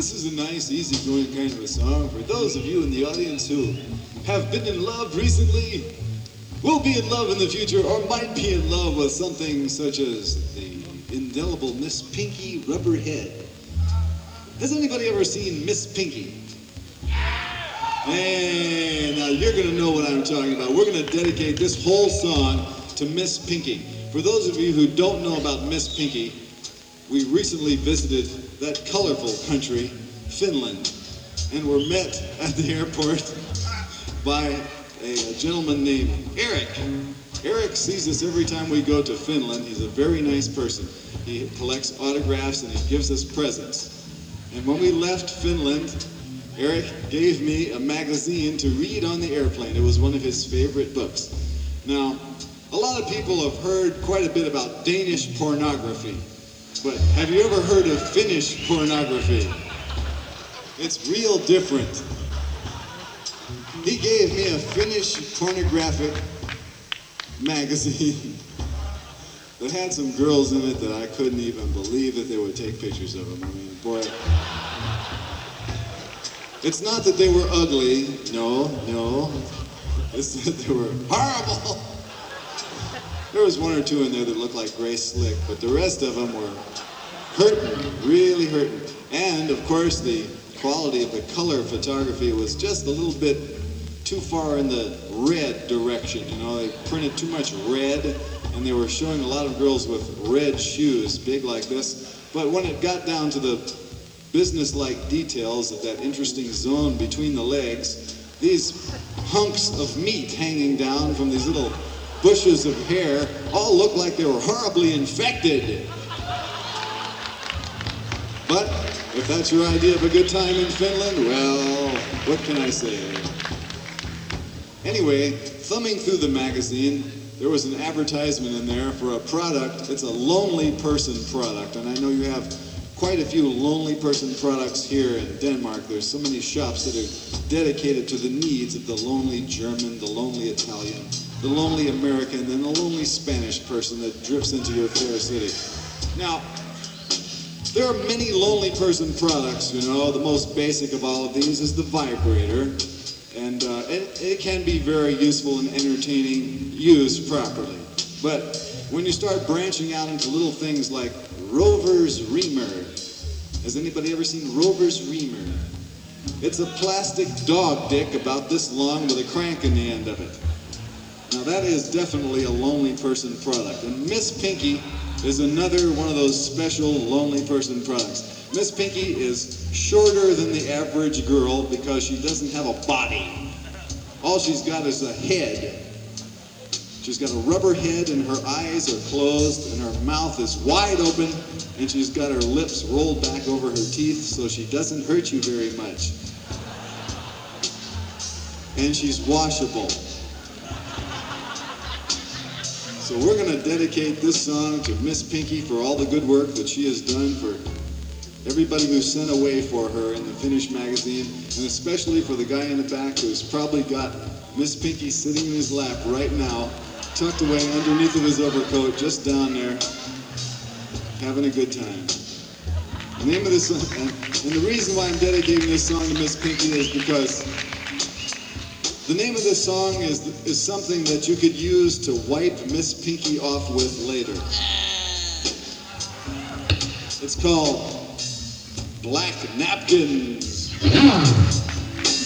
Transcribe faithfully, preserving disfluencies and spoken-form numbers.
This is a nice, easygoing kind of a song for those of you in the audience who have been in love recently, will be in love in the future, or might be in love with something such as the indelible Miss Pinky Rubberhead. Has anybody ever seen Miss Pinky? Hey, now you're going to know what I'm talking about. We're going to dedicate this whole song to Miss Pinky. For those of you who don't know about Miss Pinky, we recently visited that colorful country, Finland, and were met at the airport by a, a gentleman named Eric. Eric sees us every time we go to Finland. He's a very nice person. He collects autographs and he gives us presents. And when we left Finland, Eric gave me a magazine to read on the airplane. It was one of his favorite books. Now, a lot of people have heard quite a bit about Danish pornography. But have you ever heard of Finnish pornography? It's real different. He gave me a Finnish pornographic magazine that had some girls in it that I couldn't even believe that they would take pictures of them. I mean, boy. It's not that they were ugly. No, no. It's that they were horrible. There was one or two in there that looked like Grace Slick, but the rest of them were hurting, really hurting. And, of course, the quality of the color photography was just a little bit too far in the red direction. You know, they printed too much red, and they were showing a lot of girls with red shoes, big like this. But when it got down to the business-like details of that interesting zone between the legs, these hunks of meat hanging down from these little bushes of hair all looked like they were horribly infected. But if that's your idea of a good time in Finland, well, what can I say? Anyway, thumbing through the magazine, there was an advertisement in there for a product. It's a lonely person product, and I know you have quite a few lonely person products here in Denmark. There's so many shops that are dedicated to the needs of the lonely German, the lonely Italian, the lonely American, and the lonely Spanish person that drifts into your fair city. Now, there are many lonely person products, you know. The most basic of all of these is the vibrator. And uh, it, it can be very useful and entertaining used properly. But when you start branching out into little things like Rover's Reamer. Has anybody ever seen Rover's Reamer? It's a plastic dog dick about this long with a crank in the end of it. Now that is definitely a lonely person product. And Miss Pinky is another one of those special lonely person products. Miss Pinky is shorter than the average girl because she doesn't have a body. All she's got is a head. She's got a rubber head and her eyes are closed and her mouth is wide open and she's got her lips rolled back over her teeth so she doesn't hurt you very much. And she's washable. So we're going to dedicate this song to Miss Pinky for all the good work that she has done for everybody who sent away for her in the Finnish magazine, and especially for the guy in the back who's probably got Miss Pinky sitting in his lap right now, tucked away underneath of his overcoat, just down there, having a good time. The name of this song, and, and the reason why I'm dedicating this song to Miss Pinky is because the name of this song is, is something that you could use to wipe Miss Pinky off with later. It's called Black Napkins.